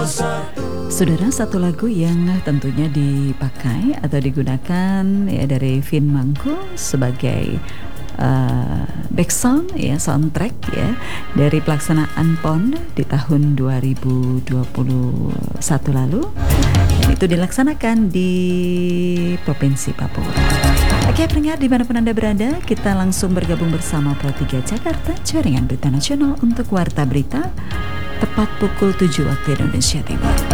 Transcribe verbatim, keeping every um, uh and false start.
Saudara, satu lagu yang tentunya dipakai atau digunakan ya dari Vin Mangku sebagai uh, background ya, soundtrack ya dari pelaksanaan P O N di tahun dua ribu dua puluh satu lalu, dan itu dilaksanakan di Provinsi Papua. Oke pendengar, dimanapun Anda berada, kita langsung bergabung bersama Pro tiga Jakarta, jaringan berita nasional untuk Warta Berita tepat pukul tujuh waktu Indonesia Timur.